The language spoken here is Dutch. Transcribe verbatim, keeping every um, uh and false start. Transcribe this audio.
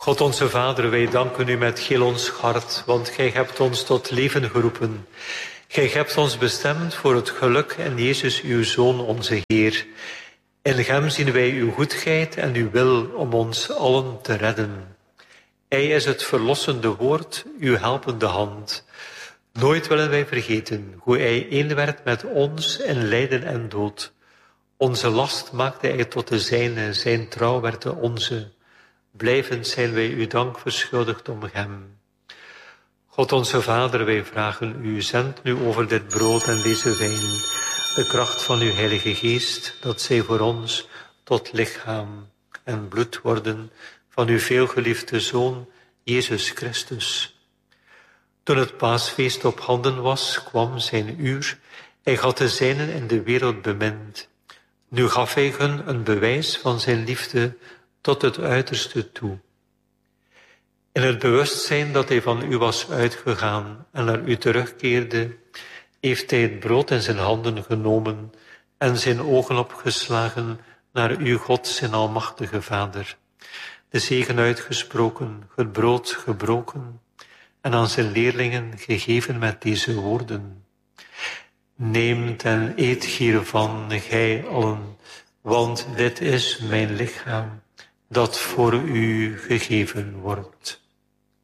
God onze Vader, wij danken u met heel ons hart, want gij hebt ons tot leven geroepen. Gij hebt ons bestemd voor het geluk in Jezus, uw Zoon, onze Heer. In hem zien wij uw goedheid en uw wil om ons allen te redden. Hij is het verlossende woord, uw helpende hand. Nooit willen wij vergeten hoe hij één werd met ons in lijden en dood. Onze last maakte hij tot de zijne, zijn trouw werd de onze. Blijvend zijn wij uw dank verschuldigd om hem. God onze Vader, wij vragen u, zend nu over dit brood en deze wijn de kracht van uw Heilige Geest, dat zij voor ons tot lichaam en bloed worden van uw veelgeliefde Zoon, Jezus Christus. Toen het paasfeest op handen was, kwam zijn uur. Hij had de zijnen in de wereld bemind. Nu gaf hij hun een bewijs van zijn liefde tot het uiterste toe. In het bewustzijn dat hij van u was uitgegaan en naar u terugkeerde, heeft hij het brood in zijn handen genomen en zijn ogen opgeslagen naar uw God, zijn almachtige Vader. De zegen uitgesproken, het brood gebroken en aan zijn leerlingen gegeven met deze woorden. Neemt en eet hiervan, gij allen, want dit is mijn lichaam, dat voor u gegeven wordt.